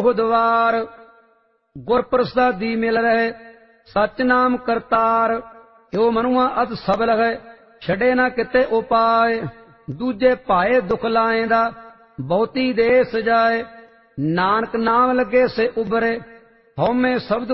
ओह द्वार। गुर प्रसादी मिल रहे सच नाम करतार। यो मनुआ अत सबल है छड़े ना किते उपाय। दूजे पाए दुख लाएंदा बहुती देस जाए। नानक नाम लगे से उबरे हौमे शब्द